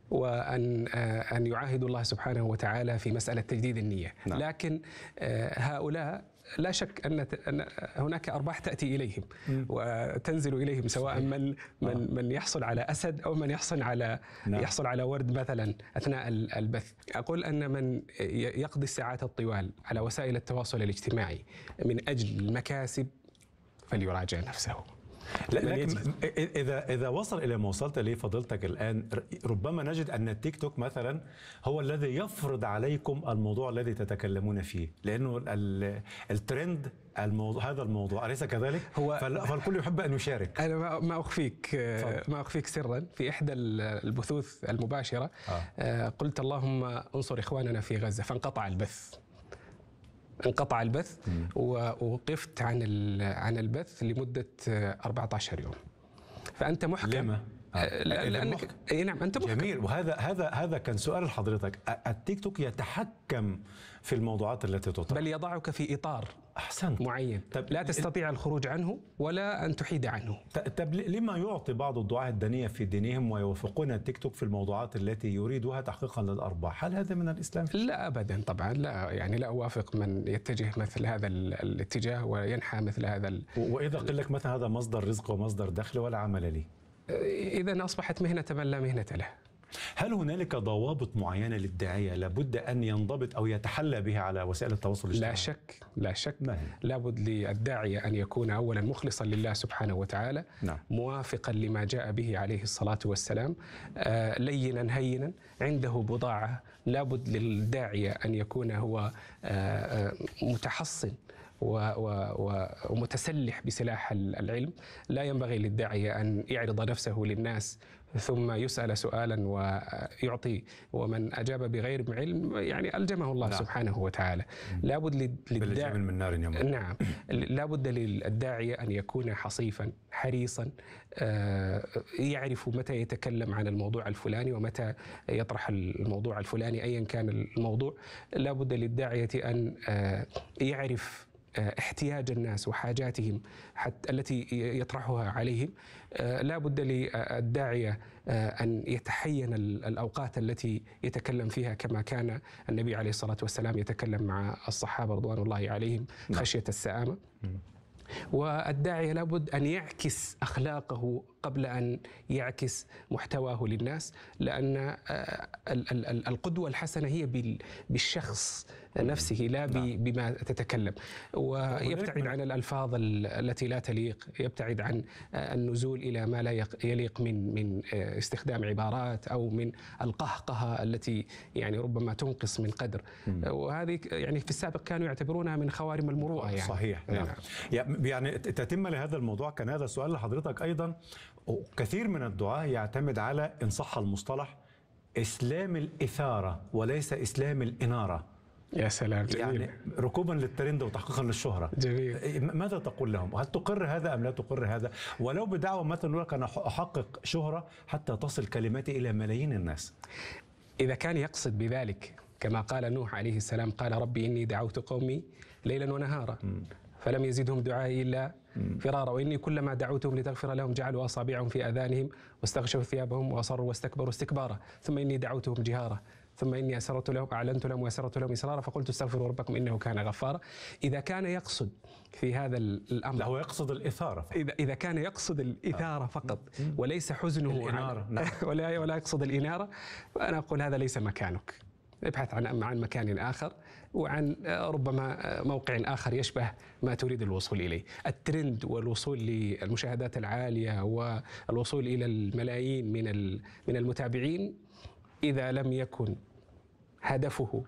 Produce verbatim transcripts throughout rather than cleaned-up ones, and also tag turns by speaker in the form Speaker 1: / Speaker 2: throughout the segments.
Speaker 1: وأن أن يعاهدوا الله سبحانه وتعالى في مسألة تجديد النية. نعم. لكن هؤلاء لا شك أن هناك أرباح تأتي إليهم وتنزل إليهم، سواء من من من يحصل على أسد أو من يحصل على نعم. يحصل على ورد مثلا أثناء البث. أقول أن من يقضي الساعات الطوال على وسائل التواصل الاجتماعي من أجل المكاسب فليراجع نفسه.
Speaker 2: لكن إذا إذا وصل إلى ما وصلت إليه فضيلتك الآن، ربما نجد أن التيك توك مثلا هو الذي يفرض عليكم الموضوع الذي تتكلمون فيه، لأنه الترند الموضوع هذا الموضوع، أليس كذلك؟ هو فالكل يحب أن يشارك.
Speaker 1: أنا ما أخفيك ما أخفيك سرا، في إحدى البثوث المباشرة آه. قلت اللهم انصر إخواننا في غزة، فانقطع البث. انقطع البث ووقفت عن عن البث لمدة أربعة عشر يوم. فأنت محكم.
Speaker 2: لما؟
Speaker 1: آه لأنك اي نعم أنت محكم.
Speaker 2: جميل. وهذا هذا هذا كان سؤال لحضرتك. التيك توك يتحكم في الموضوعات التي تطرح،
Speaker 1: بل يضعك في إطار
Speaker 2: أحسنت
Speaker 1: معين لا تستطيع الخروج عنه ولا أن تحيد عنه.
Speaker 2: طب لما يعطي بعض الدعاة الدنية في دينهم ويوافقون التيك توك في الموضوعات التي يريدوها تحقيقا للأرباح؟ هل هذا من الإسلام؟
Speaker 1: لا أبدا طبعا، لا يعني لا أوافق من يتجه مثل هذا الاتجاه وينحى مثل هذا ال...
Speaker 2: وإذا قل لك مثلا هذا مصدر رزق ومصدر دخل ولا عمل لي،
Speaker 1: إذا أصبحت مهنة من لا مهنة له.
Speaker 2: هل هنالك ضوابط معينة للداعية لابد أن ينضبط أو يتحلى بها على وسائل التواصل الاجتماعي؟
Speaker 1: لا شك لا شك لابد للداعية أن يكون أولا مخلصا لله سبحانه وتعالى. نعم. موافقا لما جاء به عليه الصلاة والسلام، آه لينا هينا عنده بضاعة. لابد للداعية أن يكون هو آه متحصن ومتسلح بسلاح العلم. لا ينبغي للداعية أن يعرض نفسه للناس ثم يسأل سؤالا ويعطي، ومن أجاب بغير علم يعني ألجمه الله. نعم. سبحانه وتعالى. لابد للداعية
Speaker 2: من نار يموت.
Speaker 1: نعم. لابد للداعية أن يكون حصيفا حريصا، يعرف متى يتكلم عن الموضوع الفلاني ومتى يطرح الموضوع الفلاني أيا كان الموضوع. لابد للداعية أن يعرف احتياج الناس وحاجاتهم حتى التي يطرحها عليهم. لا بد للداعية أن يتحين الأوقات التي يتكلم فيها، كما كان النبي عليه الصلاة والسلام يتكلم مع الصحابة رضوان الله عليهم خشية السآمة. والداعية لابد أن يعكس أخلاقه قبل أن يعكس محتواه للناس، لأن القدوة الحسنة هي بالشخص نفسه لا بما تتكلم. ويبتعد عن الألفاظ التي لا تليق، يبتعد عن النزول إلى ما لا يليق من من استخدام عبارات أو من القهقهة التي يعني ربما تنقص من قدر. وهذه يعني في السابق كانوا يعتبرونها من خوارم المروءة. يعني
Speaker 2: صحيح. نعم. يعني تتم لهذا الموضوع كان هذا السؤال لحضرتك أيضا. كثير من الدعاة يعتمد على، إن صح المصطلح، إسلام الإثارة وليس إسلام الإنارة.
Speaker 1: يا سلام. جميل.
Speaker 2: يعني ركوبا للترند وتحقيقا للشهرة.
Speaker 1: جميل.
Speaker 2: ماذا تقول لهم؟ هل تقر هذا أم لا تقر هذا؟ ولو بدعوة مثلا لك أنا أحقق شهرة حتى تصل كلماتي إلى ملايين الناس.
Speaker 1: إذا كان يقصد بذلك كما قال نوح عليه السلام، قال ربي إني دعوت قومي ليلا ونهارا فلم يزدهم دعائي إلا فرارا وإني كلما دعوتهم لتغفر لهم جعلوا أصابعهم في آذانهم واستغشوا ثيابهم وأصروا واستكبروا استكبارا ثم إني دعوتهم جهارا ثم إني أسررت لهم أعلنت لهم وأسررت لهم إسرارا فقلت استغفروا ربكم إنه كان غفارا. إذا كان يقصد في هذا الأمر،
Speaker 2: لا هو يقصد الإثارة فقط.
Speaker 1: إذا إذا كان يقصد الإثارة فقط وليس حزنه
Speaker 2: عن
Speaker 1: ولا ولا يقصد الإنارة، فأنا أقول هذا ليس مكانك. ابحث عن عن مكان آخر وعن ربما موقع آخر يشبه ما تريد الوصول إليه. الترند والوصول للمشاهدات العالية والوصول إلى الملايين من من المتابعين، إذا لم يكن هدفه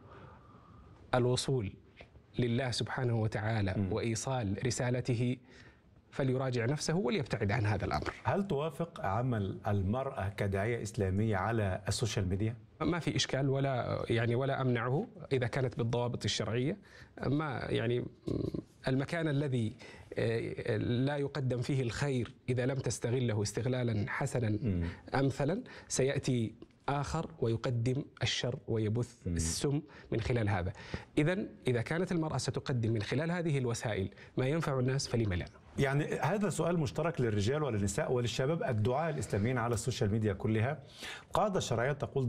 Speaker 1: الوصول لله سبحانه وتعالى م. وإيصال رسالته، فليراجع نفسه وليبتعد عن هذا الأمر.
Speaker 2: هل توافق عمل المرأة كداعية إسلامية على السوشيال ميديا؟
Speaker 1: ما في إشكال ولا يعني ولا أمنعه إذا كانت بالضوابط الشرعية. ما يعني المكان الذي لا يقدم فيه الخير إذا لم تستغله استغلالا حسنا أمثلا، سيأتي آخر ويقدم الشر ويبث السم من خلال هذا. إذن إذا كانت المرأة ستقدم من خلال هذه الوسائل ما ينفع الناس فلم لا؟
Speaker 2: يعني هذا سؤال مشترك للرجال وللنساء وللشباب الدعاة الإسلاميين على السوشيال ميديا كلها. قاعدة شرعية تقول